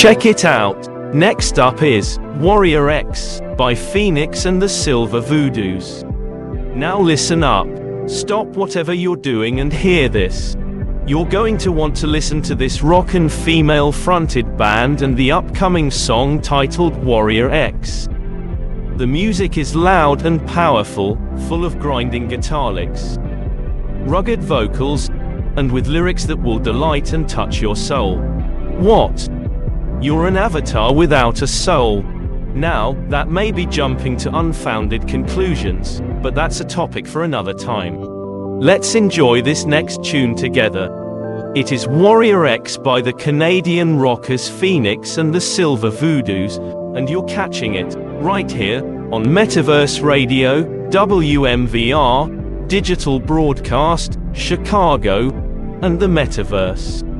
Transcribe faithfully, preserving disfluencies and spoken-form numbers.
Check it out. Next up is Warrior X by Phoenix and the Silver Voodoos. Now listen up. Stop whatever you're doing and hear this. You're going to want to listen to this rockin' female-fronted band and the upcoming song titled Warrior X. The music is loud and powerful, full of grinding guitar licks, rugged vocals, and with lyrics that will delight and touch your soul. What? You're an avatar without a soul. Now, that may be jumping to unfounded conclusions, but that's a topic for another time. Let's enjoy this next tune together. It is Warrior X by the Canadian rockers Phoenix and the Silver Voodoos, and you're catching it right here on Metaverse Radio, W M V R, Digital Broadcast, Chicago, and the Metaverse.